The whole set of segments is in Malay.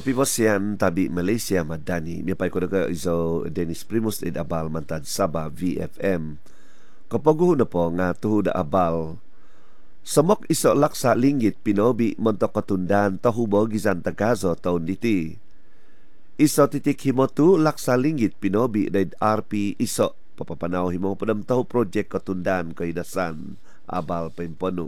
Kapibosian tabi Malaysia madani mi pay ko daga iso Dennis Primus id abal mantad Sabah VFM. Kapaguho na po nga tuhod abal samok iso laksa linggit pinobi montok katundan tahubo gizan tagazo taon diti. Iso titik himotu laksa linggit pinobi daid RP iso papapanaw himo padam tahu project katundan kaidasan abal pempono.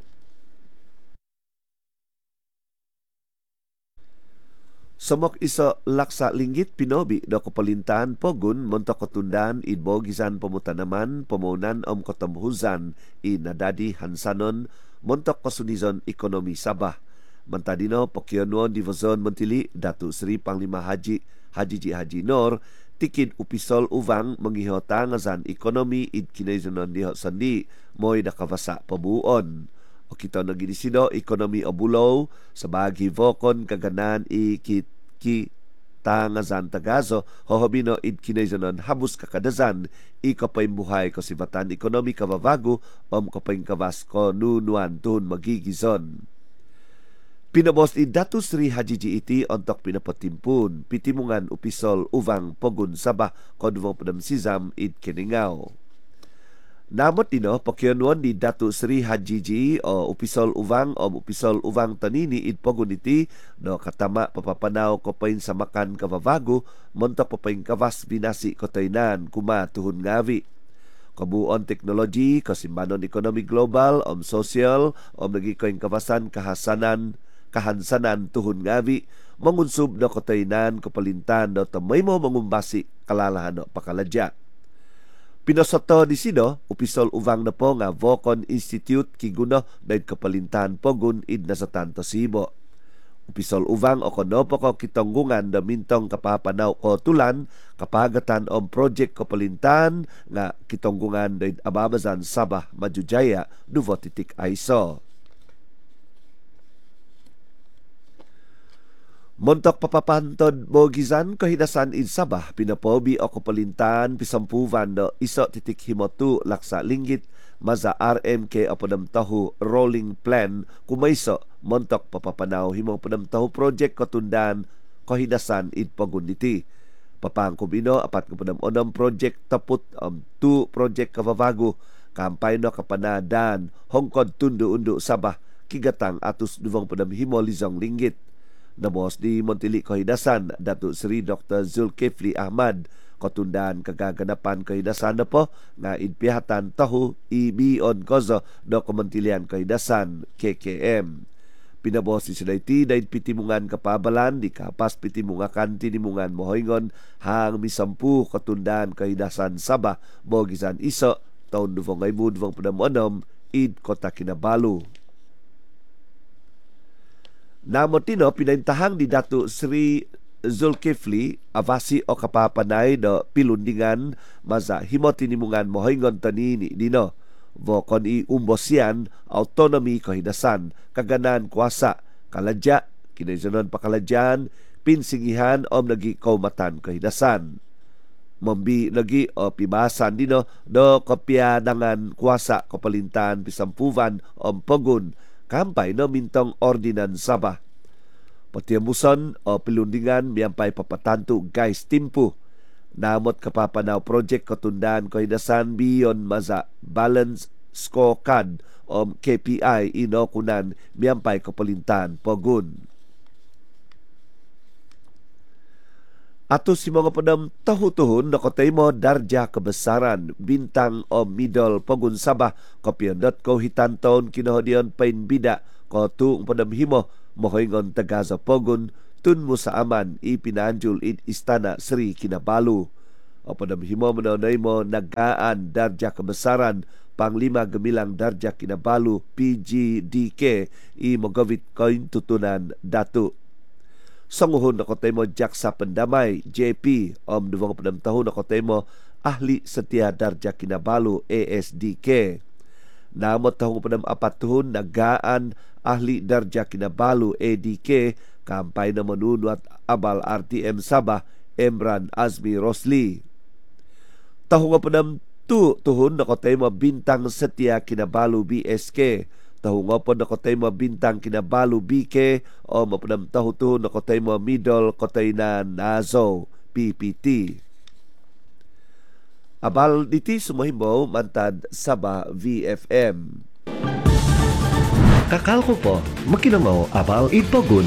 Somok iso laksa linggit pinobi do kapalintan pogun montok katundan idbo gisan pemutanaman pemunan kotamhuzan nadadi hansanon montok kasunizon ekonomi Sabah. Mantadino pokyono divizon mentili Datu Seri Panglima Haji Haji Nor tikid upisol uvang menghihota ngazan ekonomi id kinaizonon diho sandi moy nakavasa pabuon. O kita nagi disido ekonomi obulaw sa bagi vokon kaganan tangazan tagazo hohobino id kinaizonon habus kakadazan ikapaymuhay ko sibatan ekonomi kababago kapayng kabas ko nunuan tuhon magigizon. Pinabos ni Datu Seri Haji iti ontok pinapatimpun pitimungan upisol uvang pogun Sabah kodwong padam sizam id Keningao. Namot dino pokyonuan di Datu Seri Haji o upisol uvang tanini id pogun iti no katama papapanaw ko pain sa makan kababago montok papaing kawas binasi kotainan kuma tuhon ngawi. Kabuon teknologi, kasimbanon ekonomi global, social, nagikoing kawasan kahansanan tuhon ngawi, mangunsub na kotainan kapalintan do tamay mo mangumbasi kalalahan no pakaladya. Pinosoto di sido, upisol uvang na po nga Vocon Institute kiguno daid kapalintan pogun id na sa tanto sibo. Upisol uvang o konopo ko kitonggungan da mintong kapapanaw ko tulan kapagatan om project kapalintan nga kitonggungan daid ababazan Sabah Majujaya duvotitik aiso. Montok papapantod bogizan kahidasan id Sabah pinapobi o kapalintan pisampuvan do iso titik himotu laksa linggit maza RMK o padam tahu rolling plan kumayso montok papapanaw himong padam tahu project katundan kahidasan id pagunditi. Papang kubino apat kupadam onam project taput 2 project kababago kampay no kapanadan hongkod tundu-undu Sabah kigatang atus duvang padam himo lizong linggit. Nabos di Montili Kahidasan Datu Seri Dr. Zulkifli Ahmad kotundan kagaganapan kahidasan na po nga idpihatan tahu ibion kozo do Kementerian Kahidasan KKM. Pinabos si Sidayti daid pitimungan kapabalan di kapas pitimungakan tinimungan mohoingon hang misampu kotundan kahidasan Sabah bogisan iso taon 2026 id Kota Kinabalu. Namotino pinaintahang di Datu Seri Zulkifli avasi o kapapanay do pilundingan maza himotinimungan mohoingon tanini dino vokon i umbosian autonomi kahidasan kaganan kuasa kaladya kinaizonon pakaladyan pinsingihan om nagi kaumatan kahidasan mambi lagi o pibasan dino do kopyadangan kuasa kapalintan pisampuvan om pogun kampay no mintong ordinan Sabah. Patiamuson o pilundingan miyampay papatanto guys timpu. Namot kapapanaw project katundan kahidasan biyon maza balance scorecard o KPI inokunan miyampay kapalintan pogun. Ato si mga padam tahu-tuhon na kotay mo darja kebesaran bintang o middle pogun Sabah kopyon.co hitanton kinohodion pain bida ko tuong padam himo mohoingon tagaza pogun tun mo sa aman ipinanjul id Istana Seri Kinabalu. O padam himo manonay mo nagaan darja kebesaran Panglima Gemilang Darja Kinabalu PGDK i mogawit koin tutunan Datu. Sanguhon na kotay mo Jaksa Pendamay JP om 26 tahun na kotay mo Ahli Setia Darja Kinabalu ASDK. Namot tahong padam 4 tahun nagaan Ahli Darja Kinabalu ADK kampay na manunwat abal RTM Sabah Emran Azmi Rosli. Tahong padam 2 tahun na kotay mo Bintang Setia Kinabalu BSK tahu ngapon na kotay mo bintang kinabalu bike o mapunam tahu tu na kotay mo middle kotay na nazo PPT. Abal diti sumahimbo mantad Sabah VFM. Kakal ko po, makinamaw abal ipogun.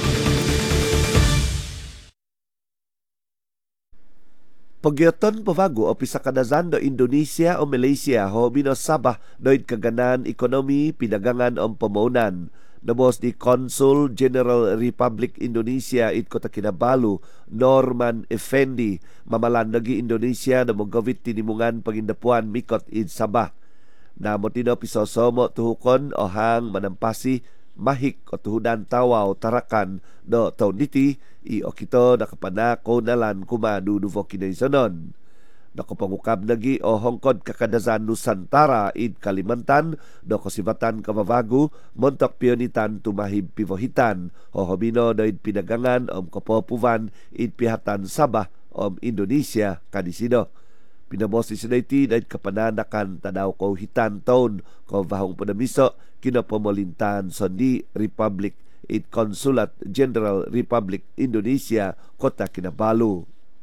Pagyoton pavago o pisakadazan do Indonesia o Malaysia ho bino Sabah doid kaganan ekonomi pinagangan o pamunan. Nabos di Consul General Republic Indonesia it Kota Kinabalu Norman Effendi mamalan nagi Indonesia na magawit tinimungan pagindapuan mikot id Sabah. Namo tino pisosomo tuhukon o hang manampasi mahik o tuhudan tawaw tarakan do taon niti i o kito nakapanako nalan kumadu duvo kinaisanon. Nakapangukab nagi o hongkod kakadazan Nusantara id Kalimantan do kasibatan Kavavagu montok pionitan tumahib pivohitan o hobino do id pinagangan om kapopuvan id pihatan Sabah om Indonesia kadisido. Pinabos isinayti dahil kapananakan tanaw ko hitan taon ko vahong panamiso kinapamolintan sa di Republic it Consulat General Republic Indonesia Kota Kinabalu.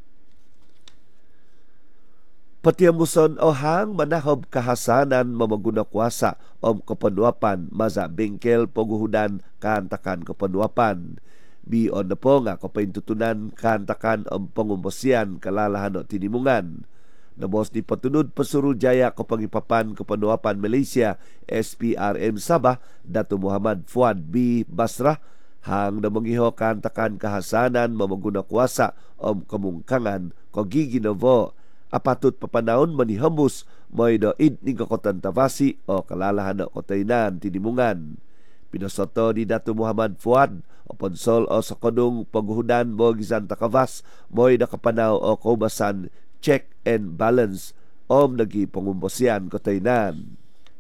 Patiamuson o hang manahob kahasanan mamagunakwasa om kapanuapan maza bengkel poguhudan kantakan kapanuapan. Biyon na po nga kapaintutunan kantakan om pangumosyan kalalahan o tinimungan. Nabos di patunod Pasurujaya Kapangipapan Kapanuapan Malaysia SPRM Sabah Dato Muhammad Fuad B. Basrah hang namangiho kantakan kahasanan mamagunakwasa om kamungkangan kagiginovo apatut papanahon manihambus moy do id ni kakotan Tavasi o kalalahan o kotainan tinimungan. Pinasoto ni Dato Muhammad Fuad o ponsol o sakodong paghuhudan mo gizan takavas moy nakapanaw o kaubasan check and balance om nagi pangumbosyan kotainan.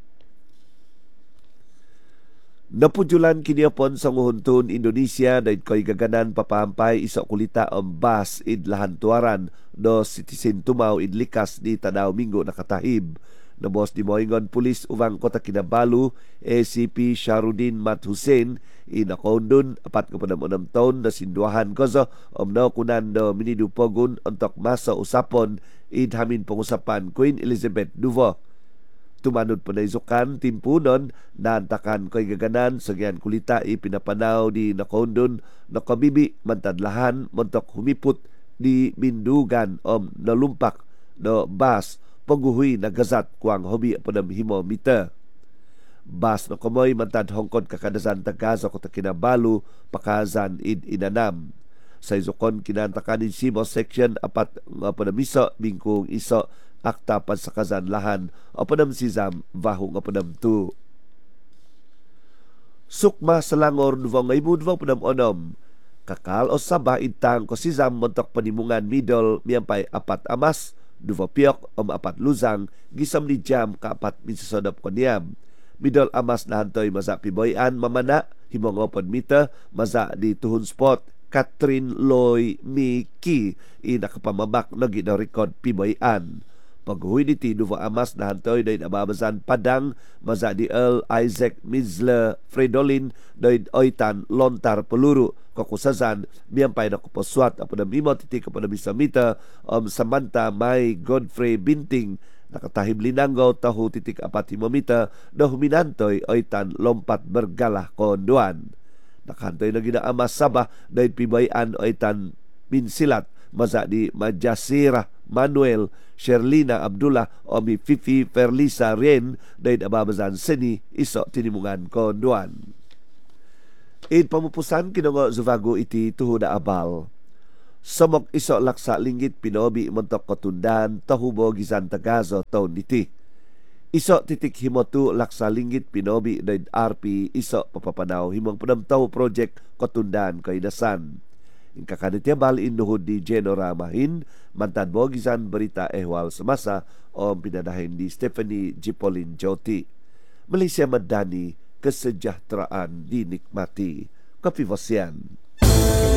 Napujulan kiniapon sa nguhuntun Indonesia dahil ko'y gaganan papahampay isa kulita om bas id lahantuaran do citizen tumaw id likas di Tanaw Minggo nakatahib. Nabos di moingon pulis uvang Kota Kinabalu ACP Sharudin Mat Hussein inakondun 46 taon na sinduahan kozo omno kunan do minidupogun untuk masa usapon idhamin pangusapan Queen Elizabeth Duvo. Tumanod po na isukan timpunon naantakan ko'y gaganan sa giyan kulita ipinapanaw di nakondun nakabibi mantadlahan montok humiput di bindugan om nalumpak do bas pagguhuy nagazat kuang hobi panamhimo mita. Bas na kumoy mantad hongkod kakadasan tagaza Kota Kinabalu pakazan id inanam. Sa izukon kinantakan in Simo Section apat nga panamiso bingkong iso akta pansakazan lahan o panamsizam vaho nga panamtu. Sukma sa langor nuvang ngaybud vang panamonom. Kakal o Sabah intang ko sizam montok panimungan middle miyampay apat amas duva piyok om apat luzang gisam ni jam kaapat minsasodop konyam. Middle amas na hantoy maza piboyan mamana himongopod mita maza di tuhun spot Catherine Loy Miki inakapamabak na ginarekod piboyan. Paghuwi diti duva amas na hantoy dahin ababazan padang maza di Earl Isaac Mizla Fredolin dahin oitan lontar peluru kakusazan miyampay na kuposwat apo na mimo titik apo na misamita samanta may Godfrey Binting nakatahib linanggaw tahu titik apat himamita na huminantoy oitan lompat bergalah konduan. Nakahantoy na ginaamas Sabah dahin pibayan oitan minsilat maza di Majasira Manuel Sherlina Abdullah o mi Fifi Ferlisa Rien dahin ababazan seni iso tinimungan konduan. Id pamupusan kinungo Zuvago iti tuho na abal. Samok iso laksa linggit pinobi montok kotundan tahubo gizan tagazo taon niti. Iso titik himotu laksa linggit pinobi dahin RP iso papapanaw himong panamtaw project kotundan kaidasan. Ingkakanitiyabal inuhod di Genora Mahin mantan mo gizan berita ehwal semasa o pinadahin di Stephanie Jipolin Joti. Malaysia Madani kesejahteraan dinikmati. Kapivosian.